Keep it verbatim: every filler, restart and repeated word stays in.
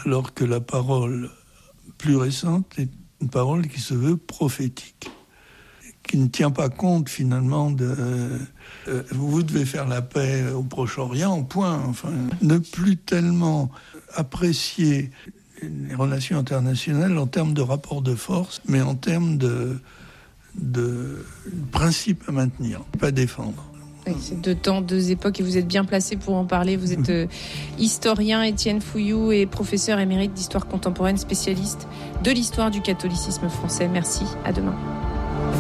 alors que la parole plus récente est une parole qui se veut prophétique, qui ne tient pas compte finalement de euh, vous devez faire la paix au Proche-Orient, point. Enfin, ne plus tellement apprécier les relations internationales en termes de rapport de force, mais en termes de, de principes à maintenir, pas défendre. Oui, c'est deux temps, deux époques, et vous êtes bien placé pour en parler. Vous êtes euh, historien, Étienne Fouilloux, et professeur émérite d'histoire contemporaine, spécialiste de l'histoire du catholicisme français. Merci, à demain.